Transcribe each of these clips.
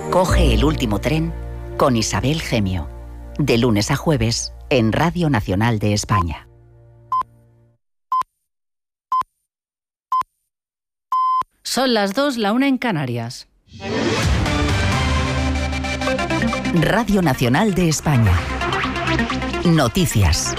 Coge el último tren con Isabel Gemio. De lunes a jueves en Radio Nacional de España. Son las 2, la 1 en Canarias. Radio Nacional de España. Noticias.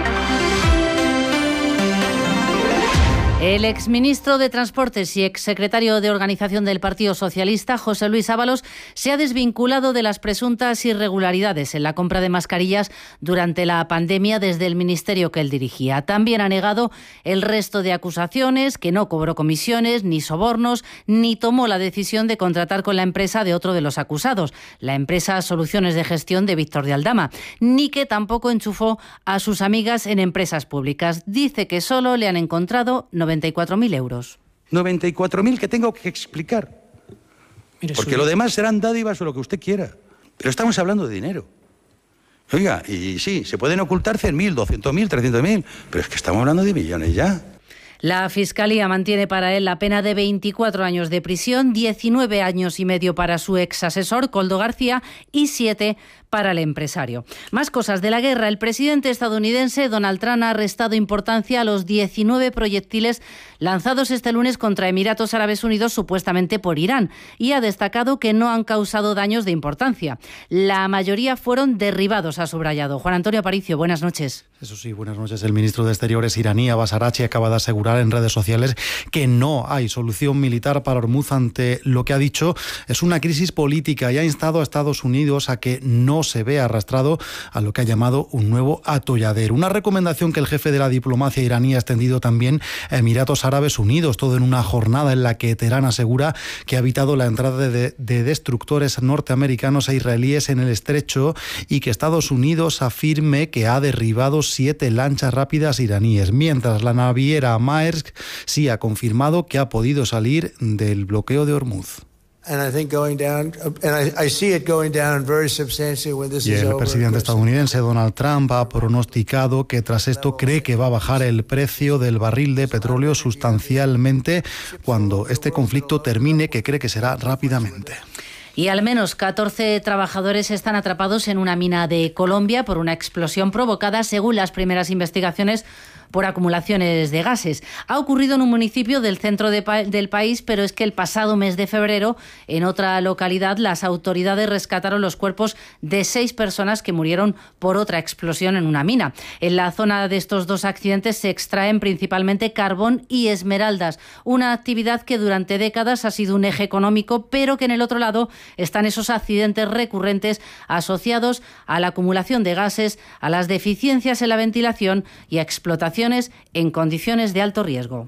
El exministro de Transportes y exsecretario de Organización del Partido Socialista, José Luis Ábalos, se ha desvinculado de las presuntas irregularidades en la compra de mascarillas durante la pandemia desde el ministerio que él dirigía. También ha negado el resto de acusaciones, que no cobró comisiones ni sobornos, ni tomó la decisión de contratar con la empresa de otro de los acusados, la empresa Soluciones de Gestión de Víctor de Aldama, ni que tampoco enchufó a sus amigas en empresas públicas. Dice que solo le han encontrado 94.000 euros. 94.000 que tengo que explicar. Porque lo demás serán dádivas o lo que usted quiera. Pero estamos hablando de dinero. Oiga, y sí, se pueden ocultar 100.000, 200.000, 300.000, pero es que estamos hablando de millones ya. La Fiscalía mantiene para él la pena de 24 años de prisión, 19 años y medio para su exasesor, Koldo García, y 7 para el empresario. Más cosas de la guerra. El presidente estadounidense Donald Trump ha restado importancia a los 19 proyectiles lanzados este lunes contra Emiratos Árabes Unidos, supuestamente por Irán, y ha destacado que no han causado daños de importancia. La mayoría fueron derribados, ha subrayado. Juan Antonio Aparicio, buenas noches. Eso sí, buenas noches. El ministro de Exteriores iraní, Abbas Araghchi, acaba de asegurar en redes sociales que no hay solución militar para Hormuz ante lo que ha dicho es una crisis política, y ha instado a Estados Unidos a que no se vea arrastrado a lo que ha llamado un nuevo atolladero. Una recomendación que el jefe de la diplomacia iraní ha extendido también a Emiratos Árabes Unidos, todo en una jornada en la que Teherán asegura que ha evitado la entrada de destructores norteamericanos e israelíes en el estrecho, y que Estados Unidos afirme que ha derribado 7 lanchas rápidas iraníes, mientras la naviera Maersk sí ha confirmado que ha podido salir del bloqueo de Hormuz. Y el presidente estadounidense Donald Trump ha pronosticado que tras esto cree que va a bajar el precio del barril de petróleo sustancialmente cuando este conflicto termine, que cree que será rápidamente. Y al menos 14 trabajadores están atrapados en una mina de Colombia por una explosión provocada, según las primeras investigaciones, por acumulaciones de gases. Ha ocurrido en un municipio del centro del país, pero es que el pasado mes de febrero, en otra localidad, las autoridades rescataron los cuerpos de 6 personas que murieron por otra explosión en una mina. En la zona de estos dos accidentes se extraen principalmente carbón y esmeraldas, una actividad que durante décadas ha sido un eje económico, pero que en el otro lado están esos accidentes recurrentes asociados a la acumulación de gases, a las deficiencias en la ventilación y a explotación en condiciones de alto riesgo.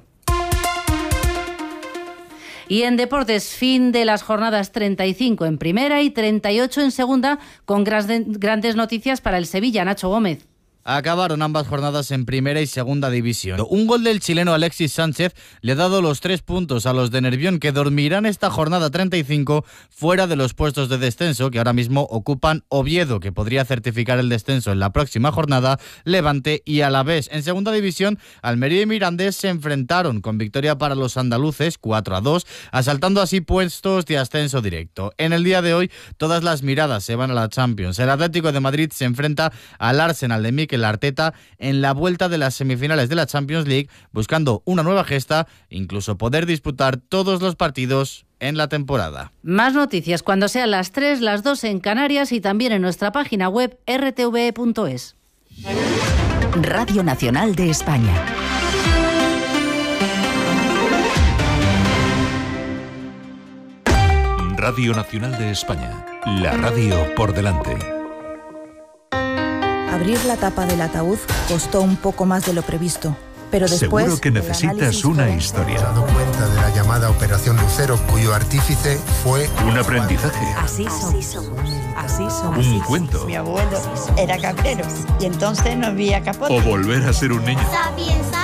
Y en deportes, fin de las jornadas 35 en primera y 38 en segunda, con grandes noticias para el Sevilla. Nacho Gómez. Acabaron ambas jornadas en primera y segunda división. Un gol del chileno Alexis Sánchez le ha dado los 3 puntos a los de Nervión, que dormirán esta jornada 35 fuera de los puestos de descenso que ahora mismo ocupan Oviedo, que podría certificar el descenso en la próxima jornada, Levante y Alavés. En segunda división, Almería y Mirandés se enfrentaron con victoria para los andaluces 4-2, asaltando así puestos de ascenso directo. En el día de hoy, todas las miradas se van a la Champions. El Atlético de Madrid se enfrenta al Arsenal de Mikel Arteta en la vuelta de las semifinales de la Champions League, buscando una nueva gesta, incluso poder disputar todos los partidos en la temporada. Más noticias cuando sean las 3, las 2 en Canarias, y también en nuestra página web rtve.es. Radio Nacional de España. Radio Nacional de España. La radio por delante. Abrir la tapa del ataúd costó un poco más de lo previsto, pero después... Seguro que necesitas una historia. Se ha dado cuenta de la llamada Operación Lucero, cuyo artífice fue... Un aprendizaje. Así somos. Un cuento. Mi abuelo era cabrero y entonces no había capote. O volver a ser un niño.